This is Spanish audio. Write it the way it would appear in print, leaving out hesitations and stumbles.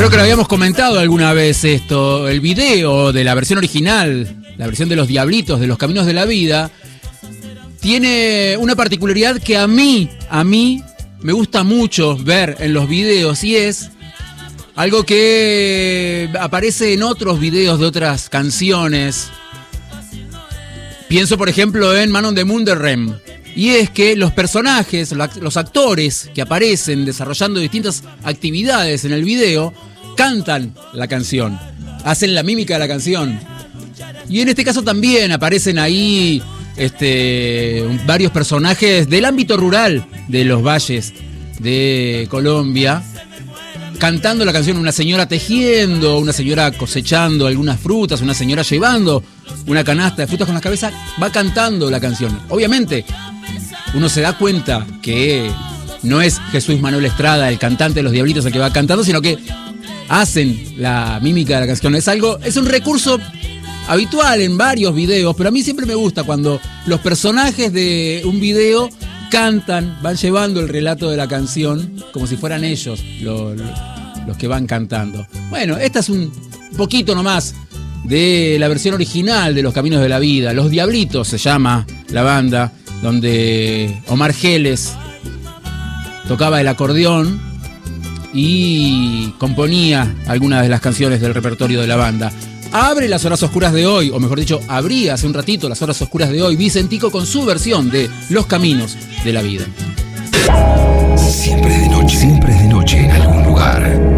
Creo que lo habíamos comentado alguna vez esto. El video de la versión original, la versión de los Diablitos de los Caminos de la Vida, tiene una particularidad que a mí me gusta mucho ver en los videos, y es algo que aparece en otros videos de otras canciones. Pienso, por ejemplo, en Man on the Moon de Rem. Y es que los personajes, los actores que aparecen desarrollando distintas actividades en el video, cantan la canción, hacen la mímica de la canción. Y en este caso también aparecen ahí varios personajes del ámbito rural de los valles de Colombia, cantando la canción. Una señora tejiendo, una señora cosechando algunas frutas, una señora llevando una canasta de frutas con la cabeza, va cantando la canción. Obviamente, uno se da cuenta que no es Jesús Manuel Estrada, el cantante de los Diablitos, el que va cantando, sino que hacen la mímica de la canción. Es un recurso habitual en varios videos, pero a mí siempre me gusta cuando los personajes de un video cantan, van llevando el relato de la canción como si fueran ellos los que van cantando. Bueno, esta es un poquito nomás de la versión original de Los Caminos de la Vida. Los Diablitos se llama la banda, donde Omar Geles tocaba el acordeón y componía algunas de las canciones del repertorio de la banda. Abre las horas oscuras de hoy, o mejor dicho, abría hace un ratito las horas oscuras de hoy, Vicentico con su versión de Los Caminos de la Vida. Siempre es de noche en algún lugar.